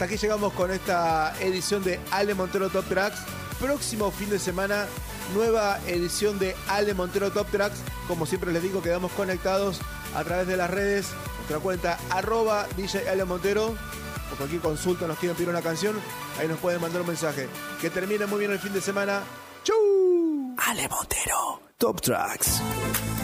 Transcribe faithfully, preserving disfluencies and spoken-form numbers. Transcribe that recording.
hasta aquí llegamos con esta edición de Ale Montero Top Tracks. Próximo fin de semana, nueva edición de Ale Montero Top Tracks. Como siempre les digo, quedamos conectados a través de las redes, nuestra cuenta arroba D J Ale Montero. Por cualquier consulta, nos quieren pedir una canción, ahí nos pueden mandar un mensaje. Que termine muy bien el fin de semana. ¡Chau! Ale Montero Top Tracks.